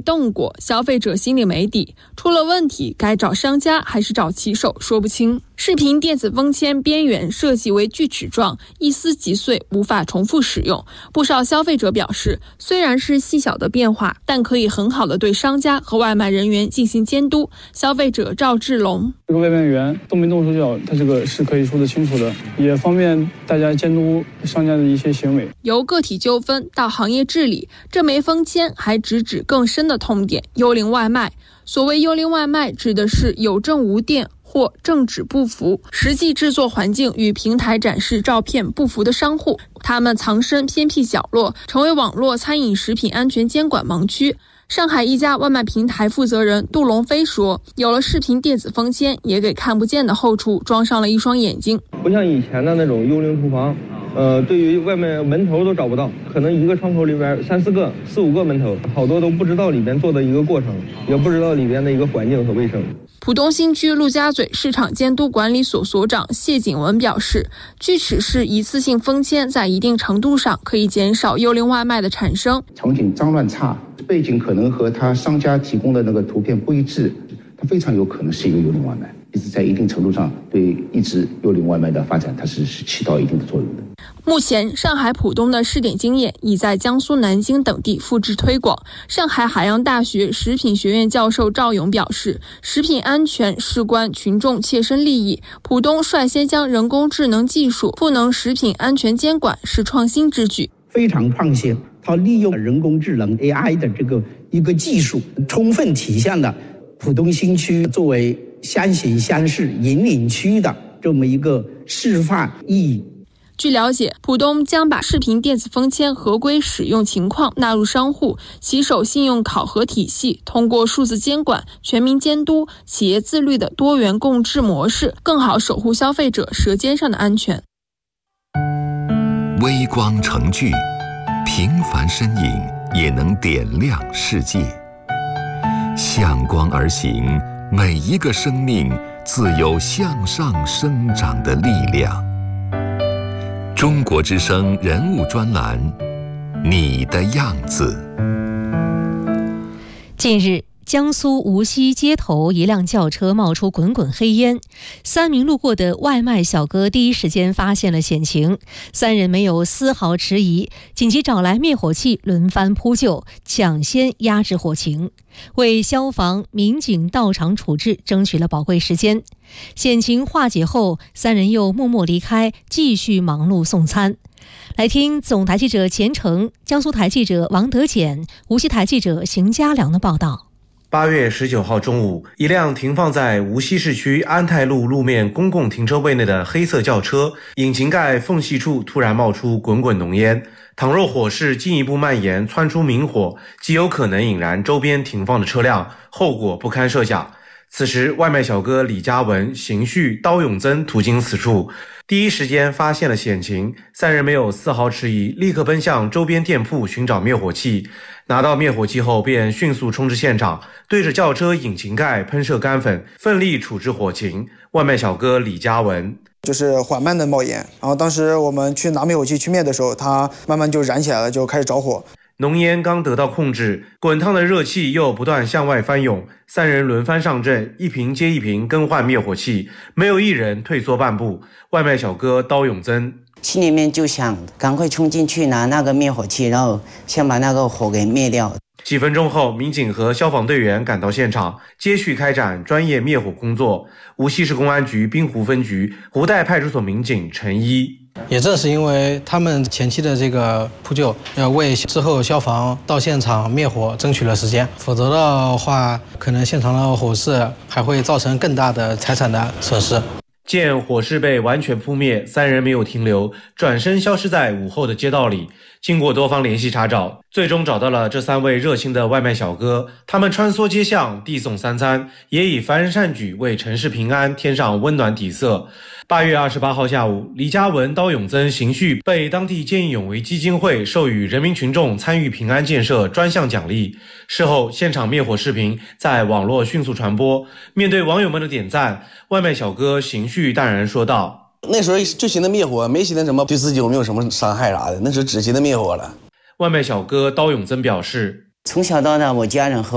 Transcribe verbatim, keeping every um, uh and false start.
动过，消费者心里没底，出了问题该找商家还是找骑手说不清。视频电子封签边缘设计为锯齿状，一撕即碎，无法重复使用。不少消费者表示，虽然是细小的变化，但可以很好的对商家和外卖人员进行监督。消费者赵志龙： 这个外卖员动没动手脚，他这个是可以说得清楚的，也方便大家监督商家的一些行为。 由个体纠纷到行业治理，这枚封签还直指更深的痛点——幽灵外卖。所谓幽灵外卖，指的是有证无店或证纸不符，实际制作环境与平台展示照片不符的商户，他们藏身偏僻角落，成为网络餐饮食品安全监管盲区。上海一家外卖平台负责人杜龙飞说，有了视频电子封签，也给看不见的后厨装上了一双眼睛。 不像以前的那种幽灵厨房，呃，对于外卖门头都找不到，可能一个窗口里边三四个、四五个门头，好多都不知道里边做的一个过程，也不知道里边的一个环境和卫生。 浦东新区陆家嘴市场监督管理所所长谢景文表示，锯齿式一次性封签在一定程度上可以减少幽灵外卖的产生。 场景脏乱差，背景可能和他商家提供的那个图片不一致，它非常有可能是一个幽灵外卖。其实在一定程度上对抑制幽灵外卖的发展，它是是起到一定的作用的。 目前，上海浦东的试点经验已在江苏南京等地复制推广。上海海洋大学食品学院教授赵勇表示，食品安全事关群众切身利益，浦东率先将人工智能技术赋能食品安全监管是创新之举， 非常创新。它利用人工智能 A I 的这个一个技术，充分体现了浦东新区作为先行先试引领区的这么一个示范意义。 据了解，浦东将把视频电子封签合规使用情况纳入商户骑手信用考核体系，通过数字监管、全民监督、企业自律的多元共治模式，更好守护消费者舌尖上的安全。 微光成炬，平凡身影也能点亮世界。向光而行，每一个生命自有向上生长的力量。中国之声人物专栏，你的样子。 近日，江苏无锡街头一辆轿车冒出滚滚黑烟，三名路过的外卖小哥第一时间发现了险情，三人没有丝毫迟疑，紧急找来灭火器轮番扑救，抢先压制火情，为消防民警到场处置争取了宝贵时间。险情化解后，三人又默默离开，继续忙碌送餐。来听总台记者钱程、江苏台记者王德简、无锡台记者邢家良的报道。 八月十九号中午，一辆停放在无锡市区安泰路路面公共停车位内的黑色轿车，引擎盖缝隙处突然冒出滚滚浓烟。倘若火势进一步蔓延，窜出明火，极有可能引燃周边停放的车辆，后果不堪设想。此时，外卖小哥李家文、邢旭、刀永增途经此处，第一时间发现了险情，三人没有丝毫迟疑，立刻奔向周边店铺寻找灭火器。拿到灭火器后，便迅速冲至现场，对着轿车引擎盖喷射干粉，奋力处置火情。外卖小哥李家文就是缓慢的冒烟，然后当时我们去拿灭火器去灭的时候，它慢慢就燃起来了，就开始着火。 浓烟刚得到控制，滚烫的热气又不断向外翻涌，三人轮番上阵，一瓶接一瓶更换灭火器，没有一人退缩半步。外卖小哥刀永增心里面就想赶快冲进去拿那个灭火器，然后先把那个火给灭掉。 几分钟后，民警和消防队员赶到现场，接续开展专业灭火工作。无锡市公安局滨湖分局湖带派出所民警陈一， 也正是因为他们前期的这个扑救，要为之后消防到现场灭火争取了时间，否则的话，可能现场的火势还会造成更大的财产的损失。 见火势被完全扑灭，三人没有停留，转身消失在午后的街道里。经过多方联系查找，最终找到了这三位热心的外卖小哥。他们穿梭街巷，递送三餐，也以凡人善举为城市平安添上温暖底色。八月二十八号下午，李家文、刀永增、邢旭被当地见义勇为基金会授予人民群众参与平安建设专项奖励。事后，现场灭火视频在网络迅速传播。面对网友们的点赞，外卖小哥邢旭淡然说道：“ 那时候就寻思灭火，没寻思什么对自己有没有什么伤害啥的，那时候只寻思灭火了。” 外卖小哥刀永增表示：“ 从小到大，我家人和